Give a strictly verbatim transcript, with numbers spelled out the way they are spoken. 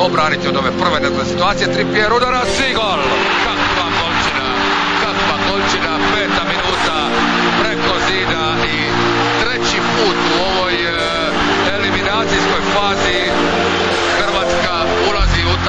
obraniti od ove prve dakle, situacije. Trippier udarac i gol. Kakva količina, kakva količina, peta